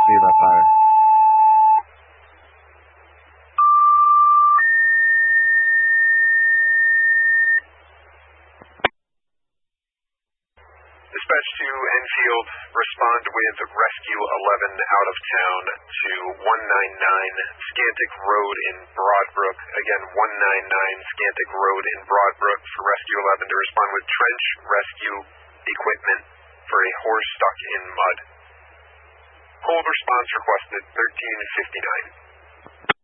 Be by fire. Dispatch to Enfield, respond with Rescue 11 out of town to 199 Scantic Road in Broadbrook. Again, 199 Scantic Road in Broadbrook for Rescue 11 to respond with trench rescue equipment for a horse stuck in mud. Cold response requested 1359.